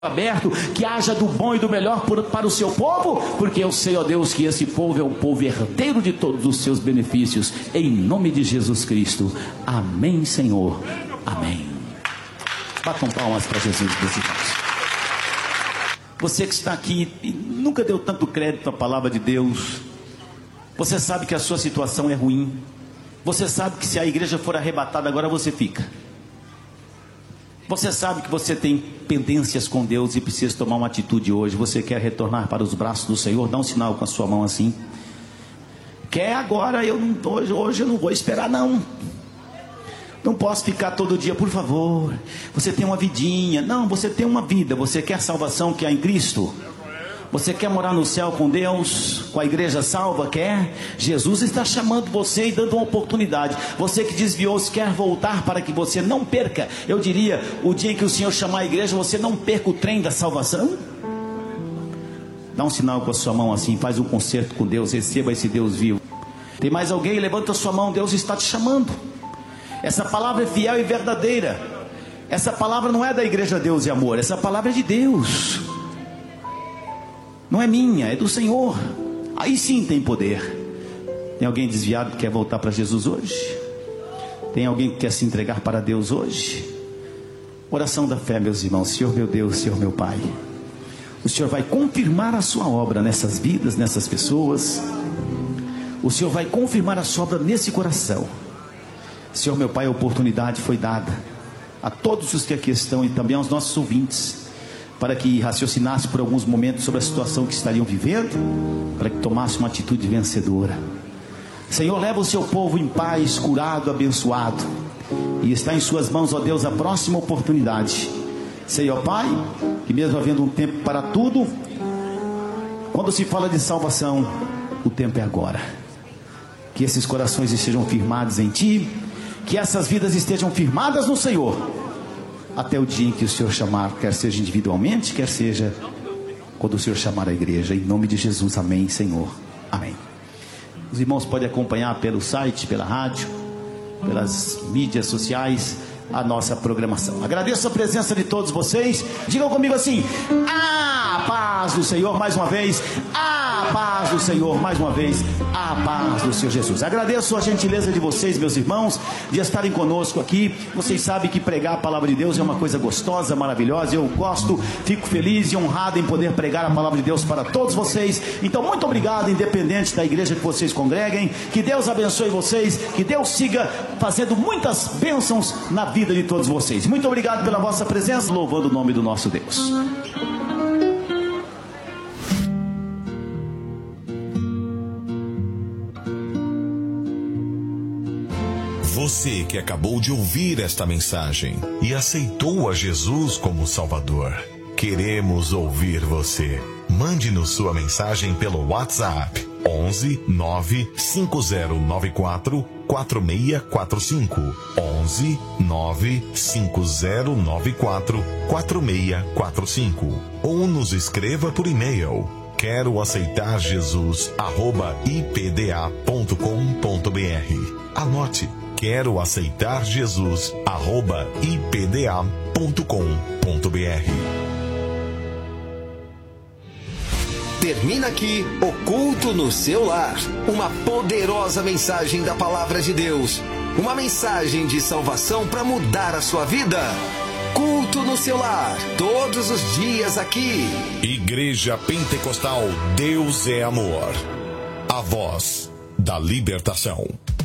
aberto, que haja do bom e do melhor para o seu povo, porque eu sei, ó Deus, que esse povo é um povo herdeiro de todos os seus benefícios, em nome de Jesus Cristo, amém, Senhor, amém. Batam palmas para Jesus, meus irmãos. Você que está aqui e nunca deu tanto crédito à palavra de Deus, você sabe que a sua situação é ruim, você sabe que se a igreja for arrebatada agora você fica. Você sabe que você tem pendências com Deus e precisa tomar uma atitude hoje. Você quer retornar para os braços do Senhor? Dá um sinal com a sua mão assim. Quer agora? Hoje eu não vou esperar não. Não posso ficar todo dia, por favor. Você tem uma vidinha. Não, você tem uma vida. Você quer salvação que há em Cristo? Você quer morar no céu com Deus, com a igreja salva? Quer? Jesus está chamando você e dando uma oportunidade. Você que desviou-se, quer voltar para que você não perca. Eu diria, o dia em que o Senhor chamar a igreja, você não perca o trem da salvação. Dá um sinal com a sua mão assim, faz um concerto com Deus, receba esse Deus vivo. Tem mais alguém? Levanta a sua mão, Deus está te chamando. Essa palavra é fiel e verdadeira. Essa palavra não é da igreja Deus e Amor, essa palavra é de Deus. Não é minha, é do Senhor. Aí sim tem poder. Tem alguém desviado que quer voltar para Jesus hoje? Tem alguém que quer se entregar para Deus hoje? Oração da fé, meus irmãos. Senhor meu Deus, Senhor meu Pai, o Senhor vai confirmar a sua obra nessas vidas, nessas pessoas. O Senhor vai confirmar a sua obra nesse coração. Senhor meu Pai, a oportunidade foi dada a todos os que aqui estão e também aos nossos ouvintes, para que raciocinasse por alguns momentos sobre a situação que estariam vivendo, para que tomasse uma atitude vencedora. Senhor, leva o seu povo em paz, curado, abençoado, e está em suas mãos, ó Deus, a próxima oportunidade. Sei, ó Pai, que mesmo havendo um tempo para tudo, quando se fala de salvação, o tempo é agora. Que esses corações estejam firmados em Ti, que essas vidas estejam firmadas no Senhor, até o dia em que o Senhor chamar, quer seja individualmente, quer seja quando o Senhor chamar a igreja, em nome de Jesus, amém, Senhor, amém. Os irmãos podem acompanhar pelo site, pela rádio, pelas mídias sociais, a nossa programação. Agradeço a presença de todos vocês. Digam comigo assim: a paz do Senhor, mais uma vez. A paz do Senhor, mais uma vez. A paz do Senhor Jesus. Agradeço a gentileza de vocês, meus irmãos, de estarem conosco aqui. Vocês sabem que pregar a palavra de Deus é uma coisa gostosa, maravilhosa. Eu gosto, fico feliz e honrado em poder pregar a palavra de Deus para todos vocês. Então, muito obrigado, independente da igreja que vocês congreguem. Que Deus abençoe vocês, que Deus siga fazendo muitas bênçãos na vida de todos vocês. Muito obrigado pela vossa presença, louvando o nome do nosso Deus. Você que acabou de ouvir esta mensagem e aceitou a Jesus como Salvador, queremos ouvir você. Mande-nos sua mensagem pelo WhatsApp 11 95094 4645 11 95094 4645 ou nos escreva por e-mail quero aceitar Jesus @ipda.com.br. Anote: quero aceitar Jesus @ipda.com.br. Termina aqui o Culto no Seu Lar. Uma poderosa mensagem da Palavra de Deus. Uma mensagem de salvação para mudar a sua vida. Culto no Seu Lar. Todos os dias aqui. Igreja Pentecostal Deus é Amor. A voz da libertação.